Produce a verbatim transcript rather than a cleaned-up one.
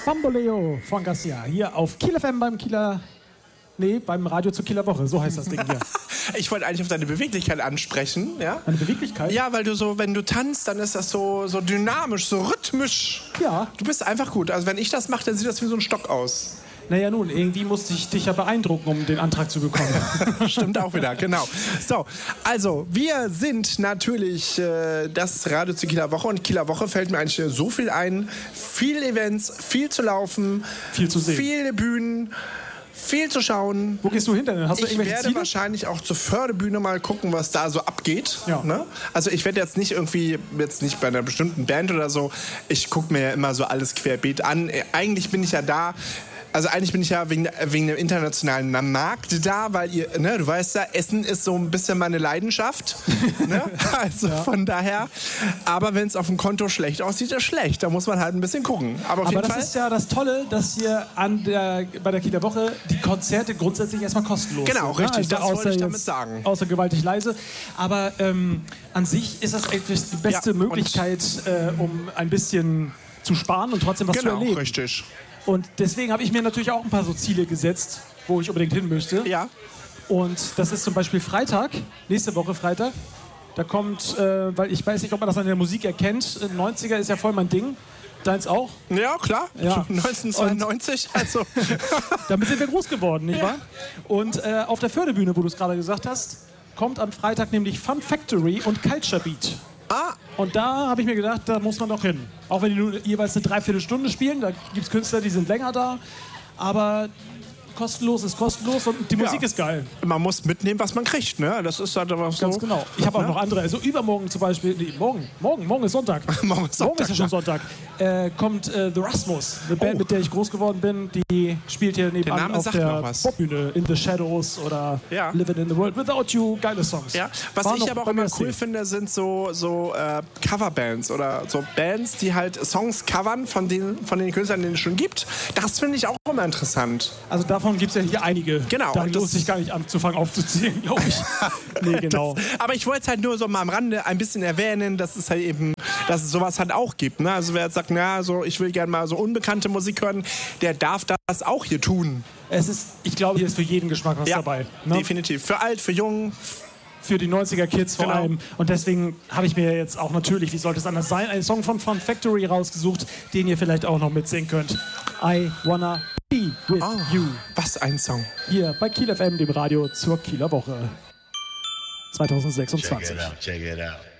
Bamboleo von Garcia hier auf Kiel F M beim Kieler, nee, beim Radio zur Kieler Woche, so heißt das Ding hier. Ich wollte eigentlich auf deine Beweglichkeit ansprechen, ja? Deine Beweglichkeit? Ja, weil du so, wenn du tanzt, dann ist das so, so dynamisch, so rhythmisch. Ja. Du bist einfach gut. Also wenn ich das mache, dann sieht das wie so ein Stock aus. Naja nun, irgendwie musste ich dich ja beeindrucken, um den Antrag zu bekommen. Stimmt auch wieder, genau. So, also wir sind natürlich äh, das Radio zur Kieler Woche und Kieler Woche fällt mir eigentlich so viel ein. Viele Events, viel zu laufen, viel zu sehen, viele Bühnen, viel zu schauen. Wo gehst du hin denn? Hast du ich irgendwelche werde Ziele? wahrscheinlich auch zur Förderbühne mal gucken, was da so abgeht. Ja. Ne? Also ich werde jetzt nicht irgendwie, jetzt nicht bei einer bestimmten Band oder so, ich gucke mir ja immer so alles querbeet an. Eigentlich bin ich ja da, also eigentlich bin ich ja wegen, wegen dem internationalen Markt da, weil ihr, ne, du weißt ja, Essen ist so ein bisschen meine Leidenschaft. Ne? Also ja. Von daher, aber wenn es auf dem Konto schlecht aussieht, ist schlecht. Da muss man halt ein bisschen gucken. Aber, auf aber jeden das Fall, ist ja das Tolle, dass hier an der, bei der Kieler Woche die Konzerte grundsätzlich erstmal kostenlos genau, sind. Genau, richtig, ne? Also das wollte ich damit jetzt, sagen. Außer gewaltig leise. Aber ähm, an sich ist das eigentlich die beste ja, Möglichkeit, äh, um ein bisschen zu sparen und trotzdem was genau, zu erleben. Genau, richtig. Und deswegen habe ich mir natürlich auch ein paar so Ziele gesetzt, wo ich unbedingt hin möchte. Ja. Und das ist zum Beispiel Freitag, nächste Woche Freitag. Da kommt, äh, weil ich weiß nicht, ob man das an der Musik erkennt, neunziger ist ja voll mein Ding. Deins auch? Ja, klar. Ja. neunzehnhundertzweiundneunzig. Also. Damit sind wir groß geworden, nicht wahr? Und äh, auf der Förderbühne, wo du es gerade gesagt hast, kommt am Freitag nämlich Fun Factory und Culture Beat. Ah. Und da habe ich mir gedacht, da muss man doch hin. Auch wenn die nur jeweils eine Dreiviertelstunde spielen, da gibt es Künstler, die sind länger da. Aber kostenlos ist kostenlos und die Musik ja. ist geil. Man muss mitnehmen, was man kriegt, ne? Das ist halt aber so. Ganz genau. Ich habe auch noch andere. Also übermorgen zum Beispiel, nee, morgen, morgen, morgen ist Sonntag. morgen ist Sonntag. Morgen ist ja schon Sonntag. Äh, kommt äh, The Rasmus, eine Band, oh. mit der ich groß geworden bin. Die spielt hier nebenan auf der Popbühne. In the Shadows oder ja. Living in the World Without You. Geile Songs. Ja. Was War ich aber auch immer cool finde, sind so, so äh, Coverbands oder so Bands, die halt Songs covern von den, von den Künstlern, die es schon gibt. Das finde ich auch immer interessant. Also davon gibt es ja hier einige. Genau. Da lohnt sich gar nicht anzufangen aufzuzählen, glaube ich. Nee, genau. Das, aber ich wollte es halt nur so mal am Rande ein bisschen erwähnen, dass es halt eben, dass es sowas halt auch gibt. Ne? Also wer jetzt sagt, na, so, ich will gerne mal so unbekannte Musik hören, der darf das auch hier tun. Es ist, ich glaube, hier ist für jeden Geschmack was ja, dabei. Ne? Definitiv. Für alt, für jung. Für die neunziger-Kids vor genau. allem. Und deswegen habe ich mir jetzt auch natürlich, wie sollte es anders sein, einen Song von Fun Factory rausgesucht, den ihr vielleicht auch noch mitsingen könnt. I Wanna Be With oh, You. Was ein Song. Hier bei Kiel F M, dem Radio zur Kieler Woche zweitausendsechsundzwanzig. Check it out, check it out.